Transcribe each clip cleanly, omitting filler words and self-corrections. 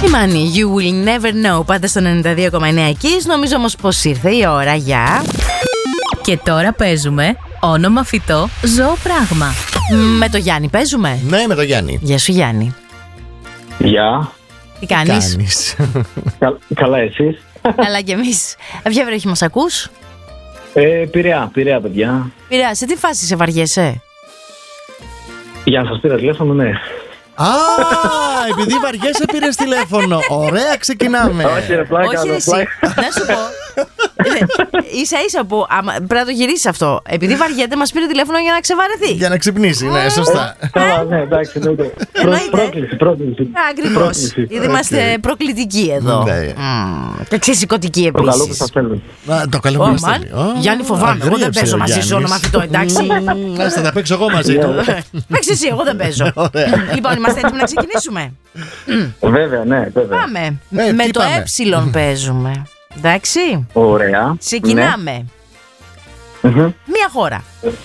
Money, you will never know. Πάντα στο 92,9 εκεί. Νομίζω όμως πως ήρθε η ώρα για... Και τώρα παίζουμε όνομα, φυτό, ζώο, πράγμα. Με το Γιάννη παίζουμε. Ναι, με το Γιάννη. Γεια σου Γιάννη. Γεια. Τι κάνεις? Καλά εσείς? Καλά κι εμείς. Ποια περιοχή μας ακούς? Πειραιά, παιδιά. Πειραιά, σε τι φάση σε βαριέσαι? Για να σας πήρα τηλέφωνο, ναι. Α, επειδή βαριέσαι πήρες τηλέφωνο. Ωραία, ξεκινάμε. Όχι, ρε, πλάκα. Όχι εσύ, να σου πω. Ίσα ίσα που πρέπει να το γυρίσεις αυτό. Επειδή βαριέται μας πήρε τηλέφωνο για να ξεβαρεθεί. Για να ξυπνήσει, ναι, σωστά. Καλά, ναι, εντάξει, εννοείται. Πρόκληση. Ακριβώς. Ήδη είμαστε προκλητικοί εδώ. Και ξεσηκωτικοί Το καλό που επίσης. σας θέλω. Το καλό που μας θέλει. Γιάννη, φοβάμαι. Εγώ δεν παίζω μαζί σου όνομα φυτό, εντάξει. Θα τα παίξω εγώ μαζί του. Παίξε εσύ, εγώ δεν παίζω. Λοιπόν, είμαστε έτοιμοι να ξεκινήσουμε? Βέβαια, ναι, βέβαια. Πάμε. Με τι το πάμε? ε παίζουμε. Εντάξει. Ωραία. Ξεκινάμε. Μία χώρα.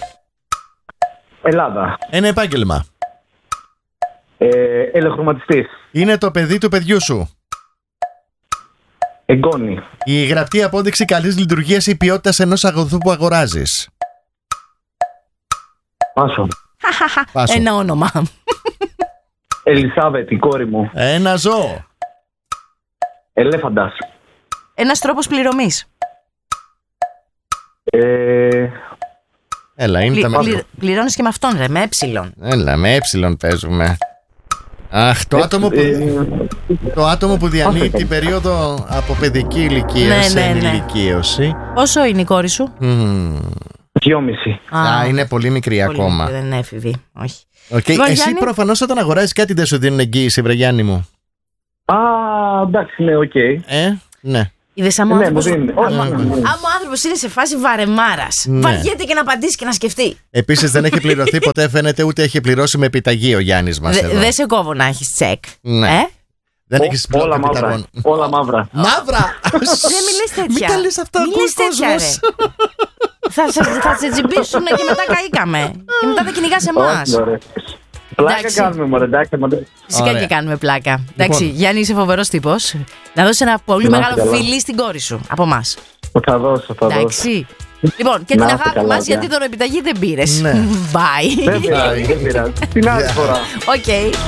Ελλάδα. Ένα επάγγελμα. Ελεχρωματιστής. Είναι το παιδί του παιδιού σου. Εγγόνη. Η γραπτή απόδειξη καλής λειτουργίας ή ποιότητας ενός αγωγού που αγοράζεις. Πάσο. Πάσο. Ένα όνομα. Ελισάβετ, η κόρη μου. Ένα ζώο. Ελέφαντας. Ένας τρόπος πληρωμής. Έλα, είναι τα μέτρα. Πληρώνεις και με αυτόν, ρε, με έψιλον. Έλα, με έψιλον παίζουμε. Αχ, το άτομο που διανύει την περίοδο από παιδική ηλικία σε ενηλικίωση. Πόσο είναι η κόρη σου? 2,5. Α, είναι πολύ μικρή ακόμα. Δεν είναι έφηβη, όχι. Okay. Εσύ προφανώς όταν αγοράζεις κάτι δεν σου δίνουν εγγύηση, βρε Γιάννη μου. Α, εντάξει, ναι, οκ. Ναι. Είδες άμα ο άνθρωπος είναι σε φάση βαρεμάρας, Ναι. βαριέται και να απαντήσει και να σκεφτεί. Επίσης δεν έχει πληρωθεί ποτέ, φαίνεται, ούτε έχει πληρώσει με επιταγή ο Γιάννης μας εδώ. Δεν σε κόβω να έχεις τσεκ. Ναι. Δεν έχεις όλα μαύρα. Όλα μαύρα. Μαύρα! Δεν μιλείς τέτοια. Μην τα λες αυτά, Μιλείς τέτοια, ρε. Θα σε τσιμπήσουν και μετά καήκαμε. Και μετά θα κυνηγάς εμάς. Πλάκα κάνουμε, μωρέ, εντάξει. Φυσικά και κάνουμε πλάκα. Εντάξει, Γιάννη, είσαι φοβερός τύπος. Να δώσεις ένα πολύ μεγάλο φιλί στην κόρη σου από εμάς. Θα δώσω. Εντάξει. Λοιπόν, και την αγάπη μας, γιατί τώρα επιταγή δεν πήρες. Bye. Δεν πειράζει. Την άλλη φορά. Οκ.